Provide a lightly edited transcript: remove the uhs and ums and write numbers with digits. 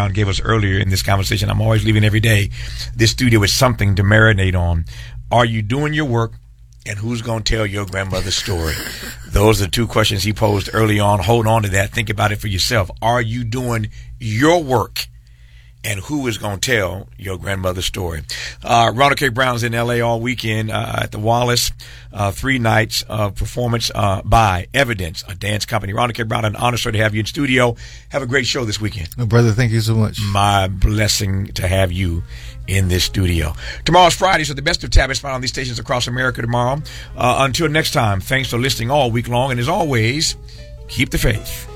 Brown gave us earlier in this conversation. I'm always leaving every day this studio with something to marinate on. Are you doing your work? And who's going to tell your grandmother's story? Those are the two questions he posed early on. Hold on to that. Think about it for yourself. Are you doing your work? And who is going to tell your grandmother's story? Ronald K. Brown's in L.A. all weekend at the Wallace. 3 nights of performance by Evidence, a dance company. Ronald K. Brown, an honor, sir, to have you in studio. Have a great show this weekend. Oh, brother, thank you so much. My blessing to have you in this studio. Tomorrow's Friday, so the best of Tab is found on these stations across America tomorrow. Until next time, thanks for listening all week long. And as always, keep the faith.